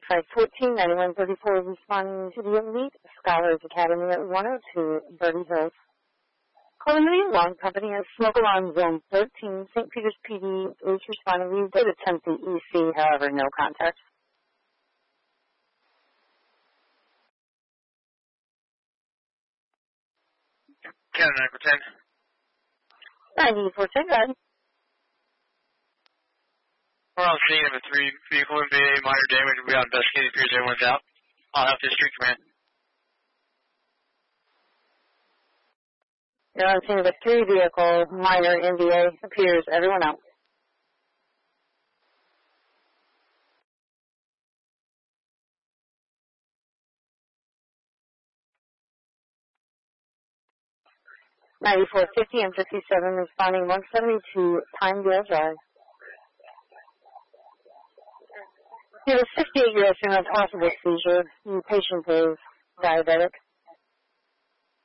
514, 9134 responding to the Elite Scholars Academy at 102 Birdie Hills. Calling the alarm company at Smoke Alarm Zone 13, St. Peter's PD is responding. We did attempt the EC, however, no contact. Canada 910. 9410, go ahead. We're on scene of a 3-vehicle MVA, minor damage. We got investigating, appears everyone's out. I'll have District Command. You're on scene of a 3-vehicle, minor MVA, appears everyone out. (9450) and 57 responding 172 Pinedale Drive. You have a 68-year-old female with possible seizure. The patient is diabetic.